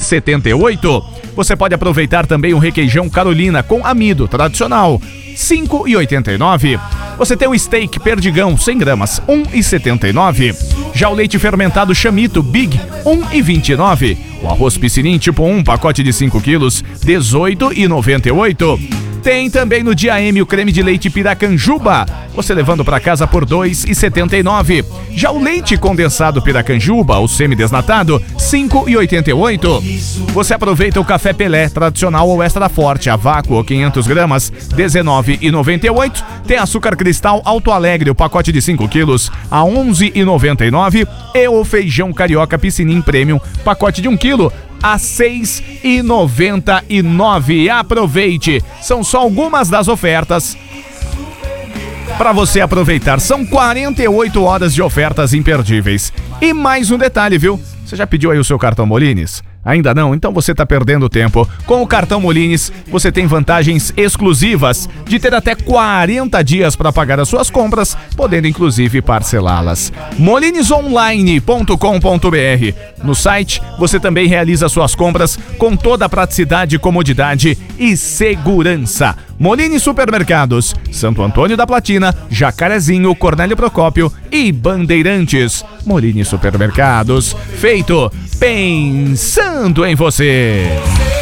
5,78. Você pode aproveitar também o requeijão Carolina com amido tradicional, 5,89. Você tem o steak Perdigão 100 gramas, 1,79. Já o leite fermentado Chamito Big, 1,29. O arroz Piscinim tipo 1, pacote de 5 quilos, 18,98. Tem também no Dia M o creme de leite Piracanjuba, você levando para casa por 2,79. Já o leite condensado Piracanjuba, o semidesnatado, 5,88. Você aproveita o café Pelé tradicional ou extra forte a vácuo 500 gramas, 19,98. Tem açúcar cristal Alto Alegre, o pacote de 5 quilos, a 11,99. E o feijão carioca Piscinim Premium, pacote de 1 quilo, a 6,99. Aproveite, são só algumas das ofertas para você aproveitar. São 48 horas de ofertas imperdíveis. E mais um detalhe, viu? Você já pediu aí o seu cartão Molines? Ainda não? Então você está perdendo tempo. Com o cartão Molines, você tem vantagens exclusivas de ter até 40 dias para pagar as suas compras, podendo inclusive parcelá-las. molinesonline.com.br. No site, você também realiza suas compras com toda a praticidade, comodidade e segurança. Molines Supermercados, Santo Antônio da Platina, Jacarezinho, Cornélio Procópio e Bandeirantes. Molines Supermercados, feito pensando em você.